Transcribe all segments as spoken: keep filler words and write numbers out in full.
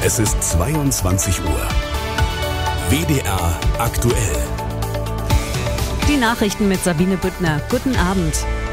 Es ist zweiundzwanzig Uhr. W D R aktuell. Die Nachrichten mit Sabine Büttner. Guten Abend.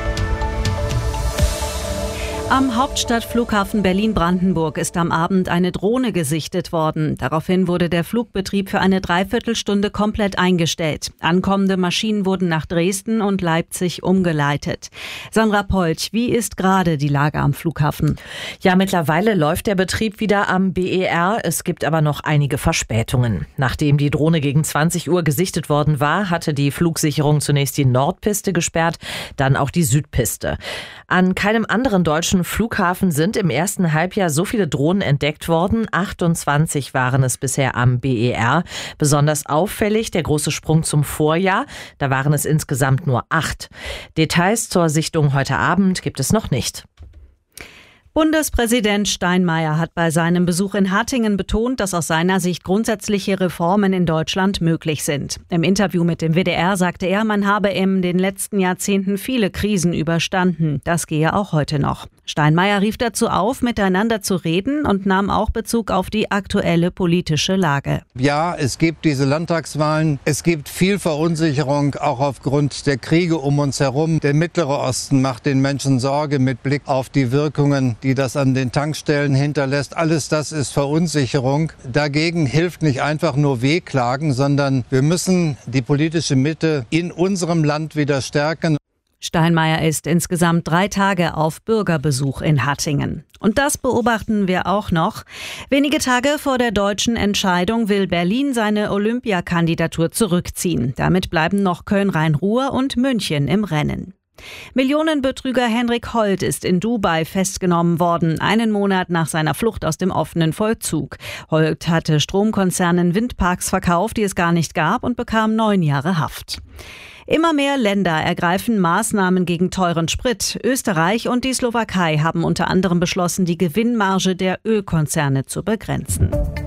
Am Hauptstadtflughafen Berlin-Brandenburg ist am Abend eine Drohne gesichtet worden. Daraufhin wurde der Flugbetrieb für eine Dreiviertelstunde komplett eingestellt. Ankommende Maschinen wurden nach Dresden und Leipzig umgeleitet. Sandra Polch, wie ist gerade die Lage am Flughafen? Ja, mittlerweile läuft der Betrieb wieder am B E R. Es gibt aber noch einige Verspätungen. Nachdem die Drohne gegen zwanzig Uhr gesichtet worden war, hatte die Flugsicherung zunächst die Nordpiste gesperrt, dann auch die Südpiste. An keinem anderen deutschen Flughafen sind im ersten Halbjahr so viele Drohnen entdeckt worden. achtundzwanzig waren es bisher am B E R. Besonders auffällig der große Sprung zum Vorjahr. Da waren es insgesamt nur acht. Details zur Sichtung heute Abend gibt es noch nicht. Bundespräsident Steinmeier hat bei seinem Besuch in Hattingen betont, dass aus seiner Sicht grundsätzliche Reformen in Deutschland möglich sind. Im Interview mit dem W D R sagte er, man habe in den letzten Jahrzehnten viele Krisen überstanden. Das gehe auch heute noch. Steinmeier rief dazu auf, miteinander zu reden und nahm auch Bezug auf die aktuelle politische Lage. Ja, es gibt diese Landtagswahlen. Es gibt viel Verunsicherung, auch aufgrund der Kriege um uns herum. Der Mittlere Osten macht den Menschen Sorge mit Blick auf die Wirkungen, die das an den Tankstellen hinterlässt. Alles das ist Verunsicherung. Dagegen hilft nicht einfach nur Wehklagen, sondern wir müssen die politische Mitte in unserem Land wieder stärken. Steinmeier ist insgesamt drei Tage auf Bürgerbesuch in Hattingen. Und das beobachten wir auch noch. Wenige Tage vor der deutschen Entscheidung will Berlin seine Olympiakandidatur zurückziehen. Damit bleiben noch Köln-Rhein-Ruhr und München im Rennen. Millionenbetrüger Henrik Holt ist in Dubai festgenommen worden, einen Monat nach seiner Flucht aus dem offenen Vollzug. Holt hatte Stromkonzernen Windparks verkauft, die es gar nicht gab, und bekam neun Jahre Haft. Immer mehr Länder ergreifen Maßnahmen gegen teuren Sprit. Österreich und die Slowakei haben unter anderem beschlossen, die Gewinnmarge der Ölkonzerne zu begrenzen.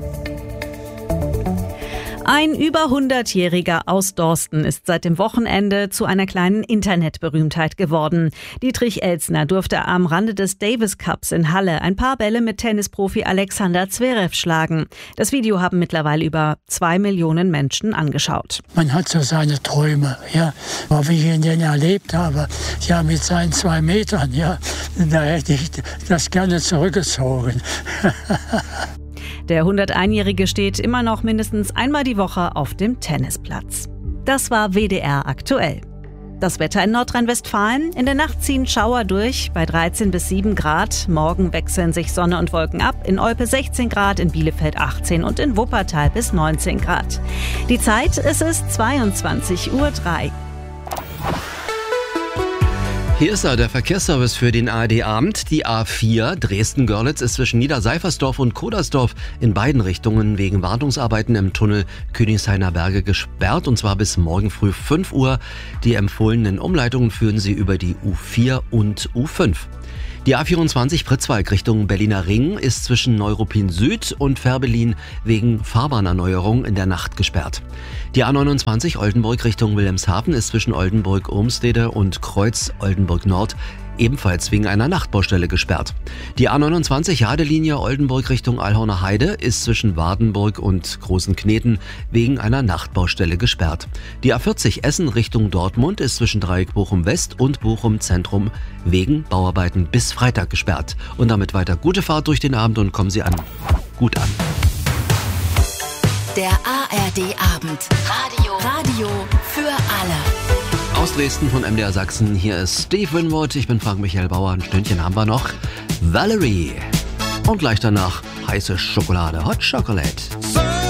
Ein über hundertjähriger aus Dorsten ist seit dem Wochenende zu einer kleinen Internetberühmtheit geworden. Dietrich Elsner durfte am Rande des Davis Cups in Halle ein paar Bälle mit Tennisprofi Alexander Zverev schlagen. Das Video haben mittlerweile über zwei Millionen Menschen angeschaut. Man hat so seine Träume, ja. Aber wie ich ihn denn erlebt habe, ja, mit seinen zwei Metern, ja, da hätte ich das gerne zurückgezogen. Der hunderteinjährige steht immer noch mindestens einmal die Woche auf dem Tennisplatz. Das war W D R aktuell. Das Wetter in Nordrhein-Westfalen. In der Nacht ziehen Schauer durch bei dreizehn bis sieben Grad. Morgen wechseln sich Sonne und Wolken ab. In Olpe sechzehn Grad, in Bielefeld achtzehn und in Wuppertal bis neunzehn Grad. Die Zeit, es ist zweiundzwanzig Uhr drei. Hier ist er, der Verkehrsservice für den A R D-Abend. Die A vier Dresden-Görlitz ist zwischen Niederseifersdorf und Kodersdorf in beiden Richtungen wegen Wartungsarbeiten im Tunnel Königshainer Berge gesperrt, und zwar bis morgen früh fünf Uhr. Die empfohlenen Umleitungen führen Sie über die U vier und U fünf. Die A vierundzwanzig Pritzwalk Richtung Berliner Ring ist zwischen Neuruppin Süd und Fährberlin wegen Fahrbahnerneuerung in der Nacht gesperrt. Die A neunundzwanzig Oldenburg Richtung Wilhelmshaven ist zwischen Oldenburg-Ohmstede und Kreuz Oldenburg Nord ebenfalls wegen einer Nachtbaustelle gesperrt. Die A neunundzwanzig Jadelinie Oldenburg Richtung Alhorner Heide ist zwischen Wardenburg und Großen Kneten wegen einer Nachtbaustelle gesperrt. Die A vierzig Essen Richtung Dortmund ist zwischen Dreieck Bochum West und Bochum Zentrum wegen Bauarbeiten bis Freitag gesperrt. Und damit weiter gute Fahrt durch den Abend und kommen Sie an. Gut an. Der A R D-Abend. Radio. Radio für alle. Aus Dresden von M D R Sachsen, hier ist Steve Winwood, ich bin Frank-Michael Bauer, ein Stündchen haben wir noch. Valerie. Und gleich danach heiße Schokolade, Hot Chocolate.